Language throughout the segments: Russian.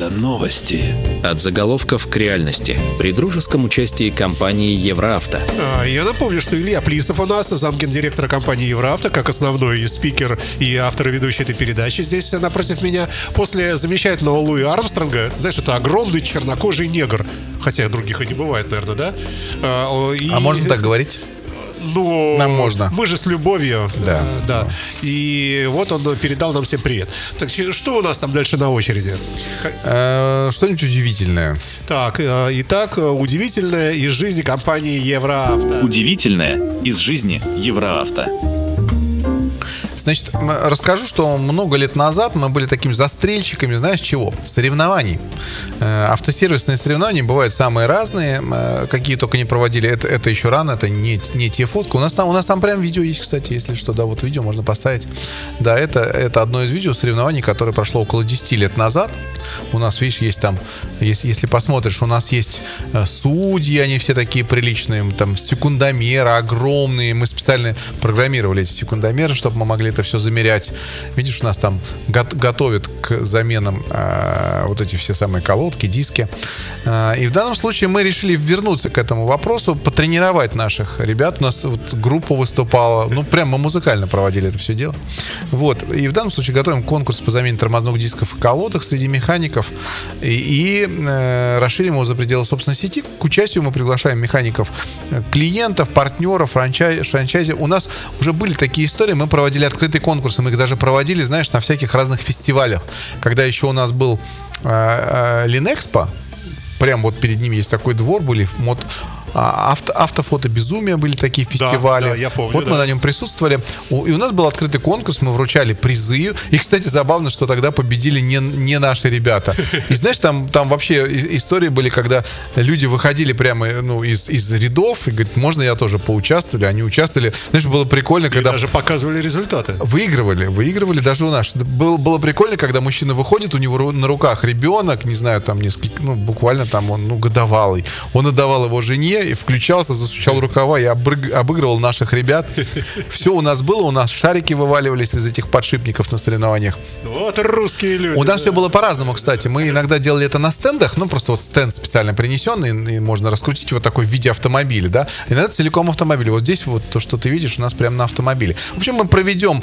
Новости. От заголовков к реальности. При дружеском участии компании «Евроавто». Я напомню, что Илья Плисов у нас, замгендиректора компании «Евроавто», как основной спикер и автор и ведущий этой передачи здесь напротив меня. После замечательного Луи Армстронга, знаешь, это огромный чернокожий негр. Хотя других и не бывает, наверное, да? А можно так говорить? Ну, нам можно. Мы же с любовью. Да. Да. И вот он передал нам всем привет. Так, что у нас там дальше на очереди? Что-нибудь удивительное. Так, итак, удивительное из жизни компании «Евроавто». Удивительное из жизни «Евроавто». Значит, расскажу, что много лет назад мы были такими застрельщиками, знаешь чего? Соревнований. Автосервисные соревнования бывают самые разные, какие только не проводили. Это еще рано, это не те фотки. У нас там прям видео есть, кстати, если что, да, вот видео можно поставить. Да, это одно из видео соревнований, которое прошло около 10 лет назад. У нас, видишь, есть там, если посмотришь, у нас есть судьи, они все такие приличные, там секундомеры огромные. Мы специально программировали эти секундомеры, чтобы мы могли это все замерять. Видишь, у нас там готовят к заменам вот эти все самые колодки, диски. И в данном случае мы решили вернуться к этому вопросу, потренировать наших ребят. У нас вот группа выступала, ну, прямо музыкально проводили это все дело. Вот. И в данном случае готовим конкурс по замене тормозных дисков и колодок среди механиков. И расширим его за пределы собственной сети. К участию мы приглашаем механиков, клиентов, партнеров, франчайзи. У нас уже были такие истории. Мы проводили открытые конкурсы. Мы их даже проводили, знаешь, на всяких разных фестивалях. Когда еще у нас был Линэкспо, прям вот перед ним есть такой двор, были автофото безумия, были такие фестивали. Да, я помню, вот мы на нем присутствовали. И у нас был открытый конкурс, мы вручали призы. И, кстати, забавно, что тогда победили не наши ребята. И знаешь, там вообще истории были, когда люди выходили прямо из рядов и говорят, можно я тоже поучаствовали? Они участвовали. Знаешь, было прикольно, когда... И даже показывали результаты. Выигрывали даже у нас. Было прикольно, когда мужчина выходит, у него на руках ребенок, не знаю, там несколько, буквально там он, годовалый. Он отдавал его жене, и включался, засучал рукава и обыгрывал наших ребят. Все у нас было, у нас шарики вываливались из этих подшипников на соревнованиях. Вот русские люди. У нас все было по-разному, кстати. Мы иногда делали это на стендах, просто вот стенд специально принесенный, и можно раскрутить вот такой в виде автомобиля, да. Иногда целиком автомобиль. Вот здесь вот то, что ты видишь, у нас прямо на автомобиле. В общем, мы проведем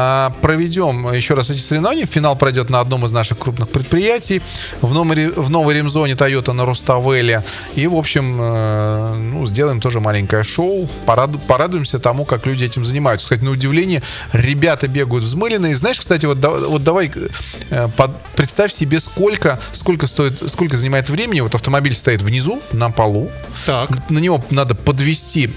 еще раз эти соревнования. Финал пройдет на одном из наших крупных предприятий в новой ремзоне Toyota на Руставеле. И, в общем, сделаем тоже маленькое шоу, порадуемся тому, как люди этим занимаются. Кстати, на удивление, ребята бегают взмыленные. Знаешь, кстати, вот давай представь себе, сколько занимает времени. Вот автомобиль стоит внизу, на полу. Так. На него надо подвести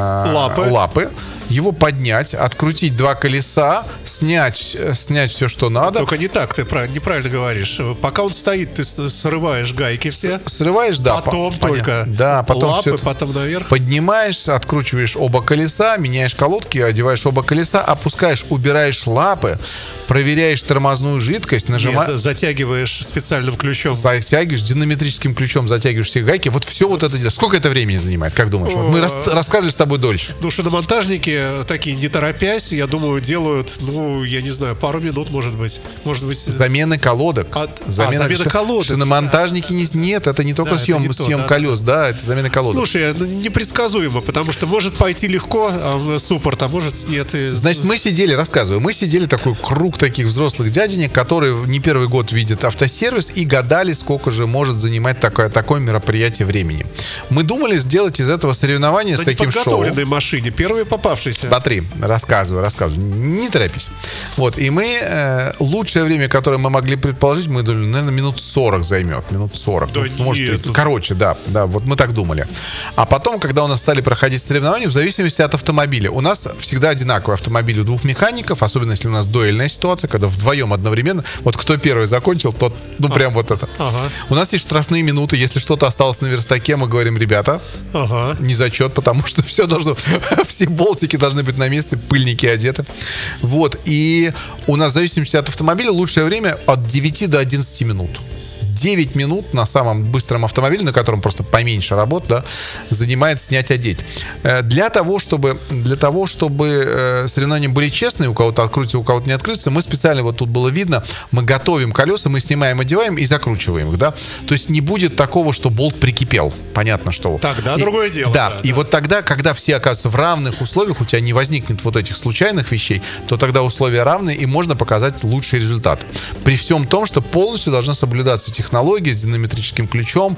лапы, его поднять, открутить два колеса, снять все, что надо. Только не так, ты неправильно говоришь. Пока он стоит, ты срываешь гайки все. Срываешь, да. Потом только потом лапы, потом наверх. Поднимаешь, откручиваешь оба колеса, меняешь колодки, одеваешь оба колеса, опускаешь, убираешь лапы, проверяешь тормозную жидкость, нажимаешь. Нет, затягиваешь специальным ключом. Затягиваешь, динамометрическим ключом затягиваешь все гайки. Вот все вот это делаешь. Сколько это времени занимает, как думаешь? Вот мы рассказывали с тобой дольше. Шиномонтажники такие, не торопясь, я думаю, делают, я не знаю, пару минут, может быть. Замены колодок. Замена колодок. Шиномонтажники нет, это не только съем колес, да, это замена колодок. Слушай, непредсказуемо, потому что может пойти легко, суппорт, а может нет. Значит, мы сидели такой круг таких взрослых дяденек, которые не первый год видят автосервис и гадали, сколько же может занимать такое мероприятие времени. Мы думали сделать из этого соревнования с таким шоу. На неподготовленной машине, первые попавшиеся. Смотри, рассказываю. Не торопись. Вот, и мы, лучшее время, которое мы могли предположить, мы думали, наверное, минут 40 займет. Минут 40. Да может, короче, да, вот мы так думали. А потом, когда у нас стали проходить соревнования, в зависимости от автомобиля. У нас всегда одинаковый автомобиль у двух механиков, особенно если у нас дуэльная ситуация, когда вдвоем одновременно, вот кто первый закончил, тот, прям вот это. Ага. У нас есть штрафные минуты, если что-то осталось на верстаке, мы говорим, ребята, не зачет, потому что все болтики должны быть на месте, пыльники одеты. Вот, и у нас в зависимости от автомобиля лучшее время от 9 до 11 минут. 9 минут на самом быстром автомобиле, на котором просто поменьше работ, да, занимает снять-одеть. Для того, чтобы соревнования были честные, у кого-то открутится, у кого-то не открутится, мы специально, вот тут было видно, мы готовим колеса, мы снимаем, одеваем и закручиваем их, да. То есть не будет такого, что болт прикипел. Понятно, что... Тогда другое дело. Да, и вот тогда, когда все оказываются в равных условиях, у тебя не возникнет вот этих случайных вещей, то тогда условия равны, и можно показать лучший результат. При всем том, что полностью должна соблюдаться технология с динамометрическим ключом,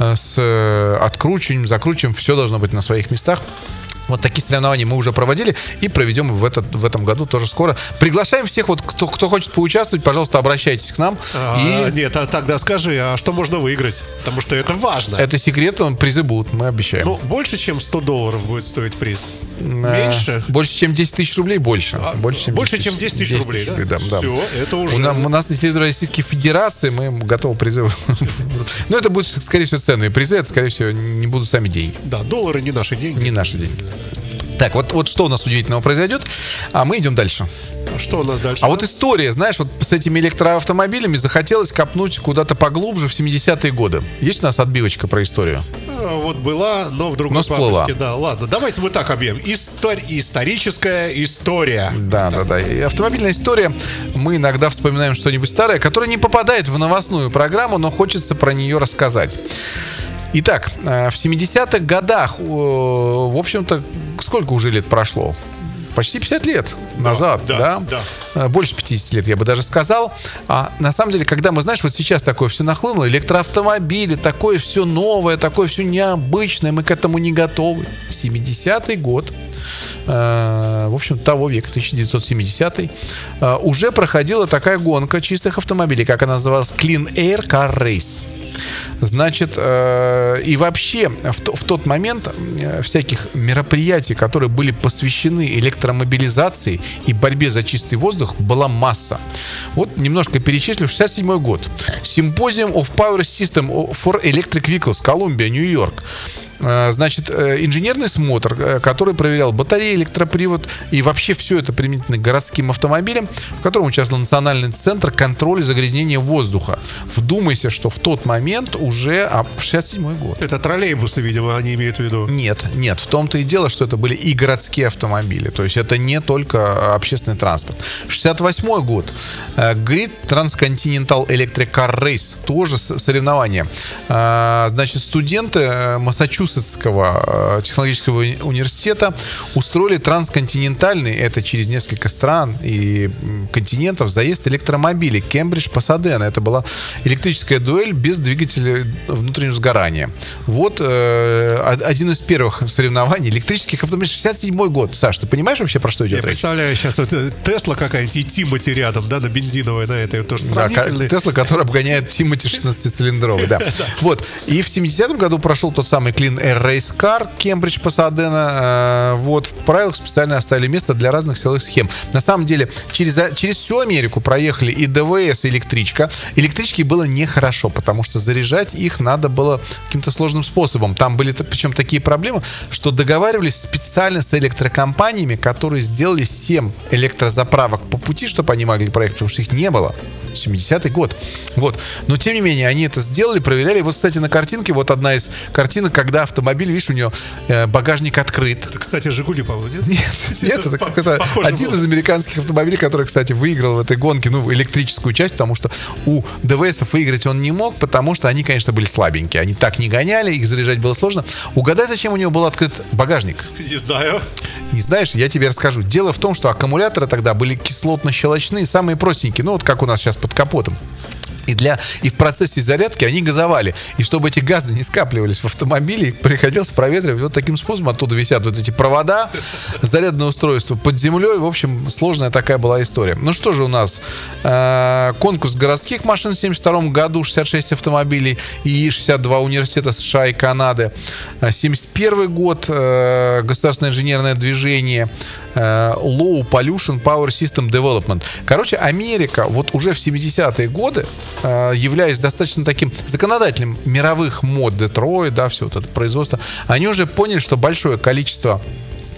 с откручиванием, закручиванием, все должно быть на своих местах. Вот такие соревнования мы уже проводили и проведем в этом году тоже скоро. Приглашаем всех, вот кто хочет поучаствовать, пожалуйста, обращайтесь к нам. Нет, тогда скажи, а что можно выиграть? Потому что это важно. Это секрет, призы будут, мы обещаем. Ну, больше, чем $100 будет стоить приз? Меньше? Больше, чем 10 тысяч рублей, больше. Больше, чем 10 тысяч рублей, да? Все, это уже... У нас на территории Российской Федерации мы готовы призы. Но это будут, скорее всего, ценные призы, это, скорее всего, не будут сами деньги. Да, доллары не наши деньги. Не наши деньги. Так, вот что у нас удивительного произойдет, а мы идем дальше. Что у нас дальше? А вот история, знаешь, вот с этими электроавтомобилями захотелось копнуть куда-то поглубже в 70-е годы. Есть у нас отбивочка про историю? Вот была, но в другой папочке. Да, ладно, давайте мы так объявим. Историческая история. Да. И автомобильная история. Мы иногда вспоминаем что-нибудь старое, которое не попадает в новостную программу, но хочется про нее рассказать. Итак, в 70-х годах, в общем-то, сколько уже лет прошло? Почти 50 лет назад, да? Больше 50 лет, я бы даже сказал. А на самом деле, когда мы, знаешь, вот сейчас такое все нахлынуло, электроавтомобили, такое все новое, такое все необычное, мы к этому не готовы. 70-й год, в общем, того века, 1970-й, уже проходила такая гонка чистых автомобилей, как она называлась, Clean Air Car Race. Значит, и вообще в тот момент всяких мероприятий, которые были посвящены электромобилизации и борьбе за чистый воздух, была масса. Вот немножко перечислю. 67 год. Symposium of Power System for Electric Vehicles, Колумбия, Нью-Йорк. Значит, инженерный смотр, который проверял батареи, электропривод и вообще все это применительно к городским автомобилям, в котором участвовал Национальный центр контроля загрязнения воздуха. Вдумайся, что в тот момент уже 67-й год. Это троллейбусы, видимо, они имеют в виду. Нет, в том-то и дело, что это были и городские автомобили. То есть это не только общественный транспорт. 68-й год. Great Transcontinental Electric Car Race. Тоже соревнования. Значит, студенты Массачусетского технологического университета устроили трансконтинентальный, это через несколько стран и континентов, заезд электромобилей Кембридж-Пасадена. Это была электрическая дуэль без двигателя внутреннего сгорания. Вот один из первых соревнований электрических автомобилей. 67-й год. Саш, ты понимаешь вообще, про что идет речь? Я представляю сейчас вот Тесла какая-нибудь и Тимоти рядом, да, на бензиновой, на этой тоже сравнительной. Да, Тесла, которая обгоняет Тимоти 16-цилиндровый, да. Вот. И в 70-м году прошел тот самый Clean Air Race Car Кембридж-Пасадена. Вот. В правилах специально оставили место для разных силовых схем. На самом деле, через всю Америку проехали и ДВС, и электричка. Электрички было нехорошо, потому что заряжать их надо было каким-то сложным способом. Там были причем такие проблемы, что договаривались специально с электрокомпаниями, которые сделали 7 электрозаправок по пути, чтобы они могли проехать, потому что их не было. 70-й год. Вот. Но, тем не менее, они это сделали, проверяли. Вот, кстати, на картинке, вот одна из картинок, когда автомобиль, видишь, у него багажник открыт. Это, кстати, «Жигули», по-моему, нет? Нет, это один из американских автомобилей, который, кстати, выиграл в этой гонке, электрическую часть, потому что у ДВСов выиграть он не мог, потому что они, конечно, были слабенькие. Они так не гоняли, их заряжать было сложно. Угадай, зачем у него был открыт багажник? Не знаю. Не знаешь? Я тебе расскажу. Дело в том, что аккумуляторы тогда были кислотно-щелочные, самые простенькие, вот как у нас сейчас под капотом. И в процессе зарядки они газовали. И чтобы эти газы не скапливались в автомобиле, их приходилось проветривать вот таким способом. Оттуда висят вот эти провода, зарядное устройство под землей. В общем, сложная такая была история. Ну что же у нас? Конкурс городских машин в 1972 году, 66 автомобилей и 62 университета США и Канады. 1971 год, государственное инженерное движение, Low Pollution Power System Development. Короче, Америка вот уже в 70-е годы, являясь достаточно таким законодателем мировых мод, Детройт, да, все вот это производство, они уже поняли, что большое количество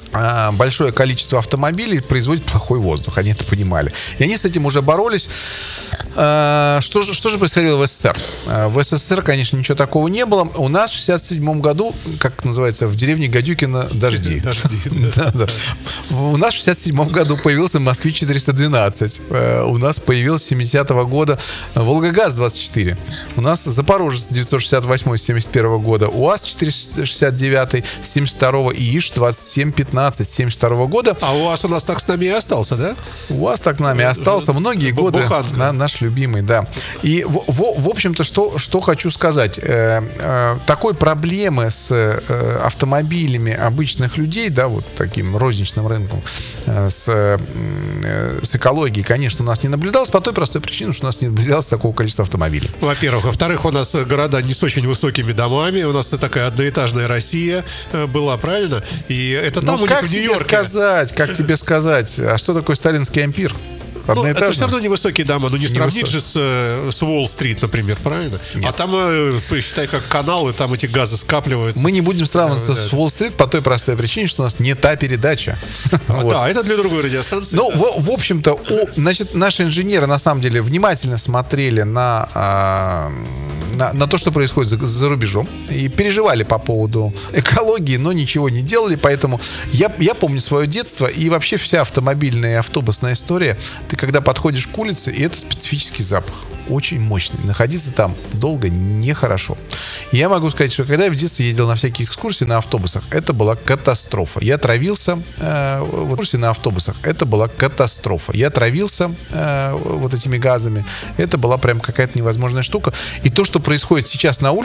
большое количество автомобилей производит плохой воздух. Они это понимали. И они с этим уже боролись. Что же происходило в СССР? В СССР, конечно, ничего такого не было. У нас в 1967 году, как называется, в деревне Гадюкино дожди. Да. У нас в 1967 году появился Москвич-412. У нас появился с 70-го года Волгогаз-24. У нас Запорожец 968 с 71 года. УАЗ-469 с 72 и ИЖ-2715 с 72 года. А УАЗ у нас так с нами и остался, да? УАЗ так с нами остался многие годы. Наш любимый, да. И, в общем-то, что хочу сказать. Такой проблемы с автомобилями обычных людей, да, вот таким розничным рынком, с экологией, конечно, у нас не наблюдалось по той простой причине, что у нас не наблюдалось такого количества автомобилей. Во-первых. Во-вторых, у нас города не с очень высокими домами. У нас такая одноэтажная Россия была, правильно? И это там у них в Нью-Йорке. Как тебе сказать? А что такое сталинский ампир? Ну, это все равно невысокие дома, но не сравнить же с Уолл-стрит, например, правильно? Нет. А там, считай, как каналы, там эти газы скапливаются. Мы не будем сравниваться с Уолл-стрит по той простой причине, что у нас не та передача. Да, это для другой радиостанции. Ну, в общем-то, значит, наши инженеры, на самом деле, внимательно смотрели на то, что происходит за рубежом, и переживали по поводу экологии, но ничего не делали, поэтому я помню свое детство, и вообще вся автомобильная и автобусная история. Ты когда подходишь к улице, и это специфический запах, очень мощный. Находиться там долго нехорошо. И я могу сказать, что когда я в детстве ездил на всякие экскурсии на автобусах, это была катастрофа. Я травился на автобусах, это была катастрофа. Я травился вот этими газами. Это была прям какая-то невозможная штука. И то, что происходит сейчас на улице,